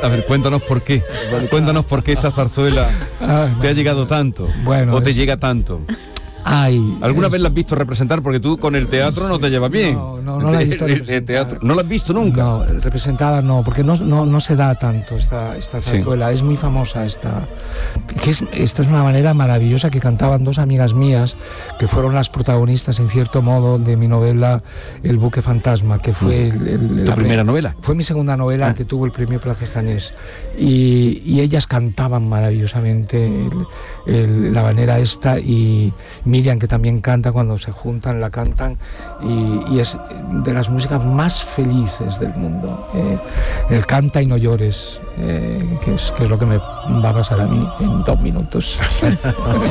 A ver, cuéntanos por qué. Cuéntanos por qué esta zarzuela te ha llegado tanto. Bueno, o te llega tanto. ¿Alguna vez la has visto representar? Porque tú con el teatro no te llevas bien. No la he visto el teatro. ¿No la has visto nunca? No, representada no, porque no se da tanto esta zarzuela. Sí. Es muy famosa esta es una manera maravillosa que cantaban dos amigas mías, que fueron las protagonistas, en cierto modo, de mi novela El buque fantasma, que fue ¿Tu primera novela? Fue mi segunda novela, que tuvo el premio Place Janés. Y ellas cantaban maravillosamente la manera esta, y Miriam, que también canta, cuando se juntan la cantan, y es de las músicas más felices del mundo. El Canta y no llores, que es lo que me va a pasar a mí en 2 minutos.